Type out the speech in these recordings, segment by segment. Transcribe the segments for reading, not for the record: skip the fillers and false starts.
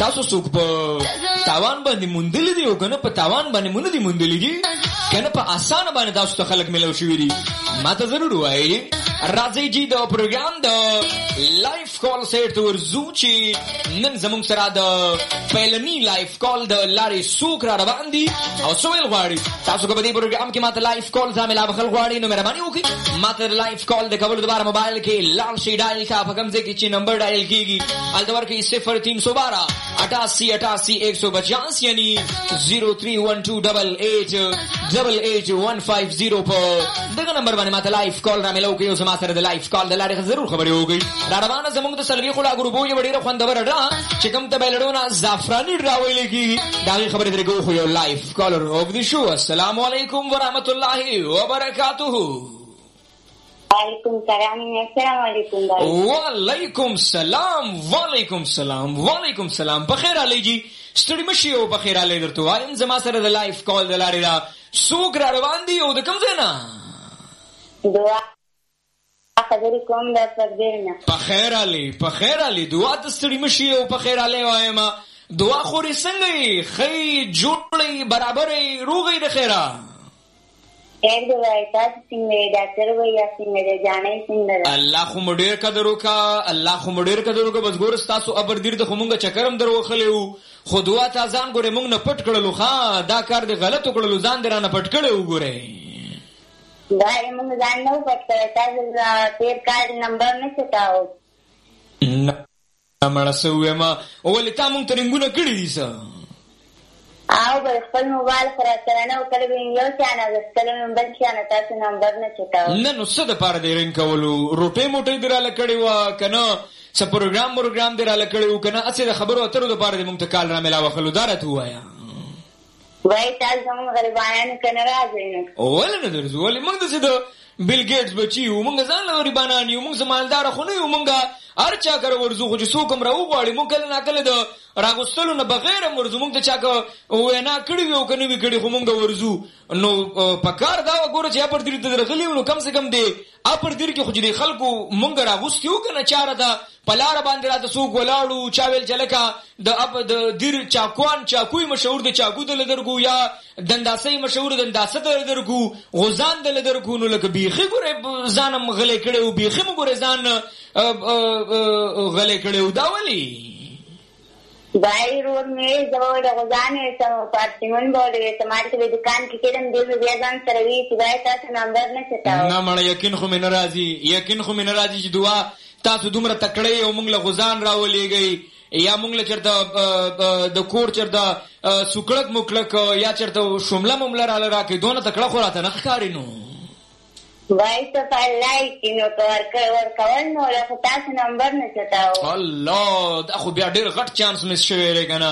تاسو څوک په تاوان باندې مونډلې دي او کنه په تاوان باندې مونږ دي مونډلې دي کنه په اسانه باندې تاسو ته خلک ملو شوی دي ماته ضرور وایي راځي جی د پروګرام د لایف کال سیټ ورزو چې نن زموږ سره د پیلنی لایف کال د لارې سوک را روان دي او سویل غواړي تاسو کو په دې پروګرام کې ماته لایف کال ځامل بخل غواړي نو مهرباني وکړئ ماته لایف کال د کول دوباره موبایل کې لال شي ډایل کا په کوم ځای کې چې نمبر ډایل کیږي الدور کې 0312 88 150 یعنی 031288885150 په دغه نمبر باندې ماته لایف کال را ملو کې او سما سره د لایف کال د لارې ضرور خبرې وکړي را روانه زموږ د سلوي خلا ګروپو یو ډیره خوندور ډرا چې کوم ته بیلډونه زعفراني ډراوي لګي دا خبرې درې کو خو یو لایف کالر اوف دی شو السلام علیکم ورحمت الله وبرکاتہ وعلیکم السلام السلام علیکم وعلیکم السلام وعلیکم السلام وعلیکم السلام بخیر علی جی ستړي مشي او بخیر علی درته وایم زما سره د لایف کال د لارې دا سوګ را روان دي او د کوم ځای نه دعا خبرې کوم د فردینا بخیر علی دعا د ستړي مشي او بخیر علی وایم دعا خوري څنګه خی جوړې برابرې روغې د خیره خیر دی وای تاسو څنګه ډاکټر وای یا څنګه جانې څنګه الله خو مډیر قدر وکا بس ګور تاسو ابر دیر د خمونګه چکرم درو خلیو خو دعا ته ځان ګوره مونږ نه پټ کړلو ښا دا کار دی غلط وکړلو ځان درانه پټ کړو ګوره دا مونږ ځان نه پټ کړی تاسو تیر کارت نمبر نه چتاو مړه سوې ما ولې تا مونږ ترنګونه کړی دي څه او به خپل موبایل سره ترنه وکړې یو چانه غستلم بل چانه تاسو نمبر نه چتاو نه نو څه د پاره دی رنګ کولو روټي موټي دراله کړی و کنه څه پروګرام دراله کړی و کنه اڅه د خبرو اترو د پاره د مونږ ته کال را ملاوه خلو دارته وایا وای تاسو موږ غریبانه کنه راځي ولې نه درځو ولې موږ د څه د بیل ګیټس بچي و موږ ځان له غریبانه یو موږ زمالدار خو نه یو موږ ارچا کر ورزو خو چې څوک مر او غواړي مو کله نه کله د راغستلو نه بغیر ورزو موږ ته چا کو وینا کړی یو کنه وی کړی خو موږ ورزو نو پکار دا وګوره چې اپر دیر ته درغلی نو کم سے کم دی اپر دیر کې خو دې خلکو مونږ راغستیو کنه چاره دا پلار باندې راته سوق ولاړو چاویل چلکا د اپ د دیر چاکوي مشهور د چاکو د لدرګو یا دنداسې مشهور دنداسه د لدرګو غزان د لدرګو نو لکه بیخي ګوره ځانم غلې کړو بیخي مګوره ځان غلې کړو دا ولی بای روډ مې زوړ غزانې ته پارتمن بوله سماج کې دکان کې کېدم دی بیا ځان سره وی چې بای تاسو نمبر نه چتاو نه مړ یقین خو مې ناراضي چې دعا تاسو دومره تکړه او موږ له غزان راولېږي یا موږ له چرته د کور چرته سوکړک مکلک یا چرته شومله مملر علی راکې دونه تکړه خو راته نه ښکاری نو وای ته پلای کینو ورکول نو له تاسو نمبر نه چتاو الله دا خو بیا ډیر غټ چانس مس شوی رګنه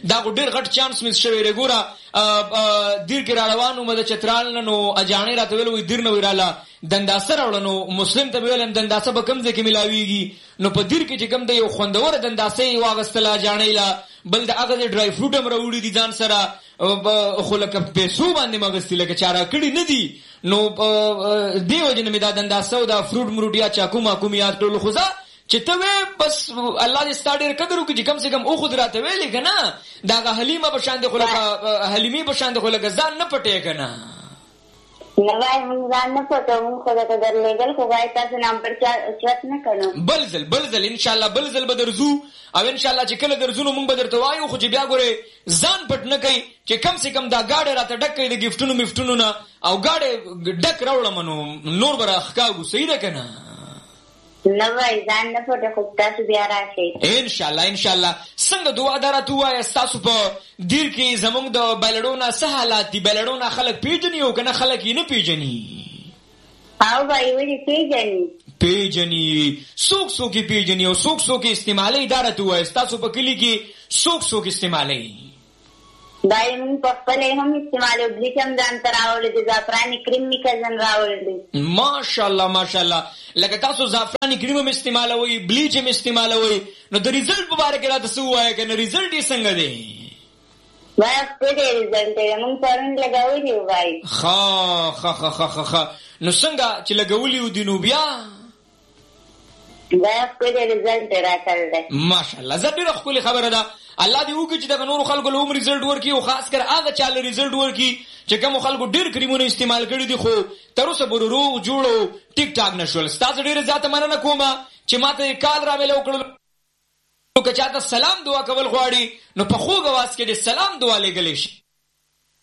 ګوره دیر کې روانو مده چترال نو اجانې راته ویل وې دیر نو ویراله دنداسه راوړنو مسلم ته ویلم دنداسه به کم ځای کې ملاويږي نو په دیر کې چې کم دی یو خوندور دنداسه واغستله جانې لا بل د هغه ډرای فروټ هم راوړي دي ځان سره خو لکه پیسو باندې مغستې لکه چاره کړی نه دي نو دیو جن می دا دنداسه او دا فروټ مرودیا چاکو ما کوم یاد ټول خوځه چې ته بس الله دې ستاډر قدر وکړي کم سے کم او خود راته ویلې کنه دا حلیمه بشاند خو لکه حلیمه بشاند خو لکه ځان نه پټه کنه نه وای مونږ ځان نه پټو مونږ خو ته درلېګل خو وای تاسو نمبر چت نه کړو بلزل ان شاء الله بلزل بدرزو او ان شاء الله چې کله درزو مونږ بدرته وایو خو چې بیا ګوره ځان پټ نه کوي چې کم سے کم دا گاډه راته ډک کوي د گیفټونو مفتونو نه او گاډه ډک راوړم نو نور بره ښکاګو صحیح ده کنه نه وای ځان نه پټه خو تاسو بیا راشئ ان شاء الله څنګه دعا درته وای تاسو په دیر کې زمونږ د بیلډونه سہالات دي بیلډونه خلک پیژني او کنه خلک یې نه پیژني او وای وی پیژني څوک پیژني او څوک استعمالي درته وای تاسو په کلی کې څوک استعمالي دای مون په خپل هم استعمالو بلیچم ځان تراول دي زعفراني کریم میکزن راول دي ماشاءالله لکه تاسو زعفراني کریم هم استعمالوي بلیچ هم استعمالوي نو د ریزلټ په اړه کې راته څه وایي کنه ریزلټ یې څنګه دی وای په دې ریزلټ یې مون پرون لګاوي وای نو څنګه چې لګولي و دي نو بیا وای په دې ریزلټ راکړل ماشاءالله زه ډېر خپل خبره ده الله دې وکړي چې دغه نور خلکو له عمر رزلټ ورکړي او خاص کر هغه چاله رزلټ ورکړي چې کوم خلکو ډیر کریمونه استعمال کړي دي خو تر اوسه پورې روغ جوړو ټیک ټاک نشول. تاسو ډیره زیاته مننه کوم چې ماته کال را ملو کړل. که چاته سلام دعا کول غواړي نو په خوږ आवाज کې دې سلام دعا لګلې شي.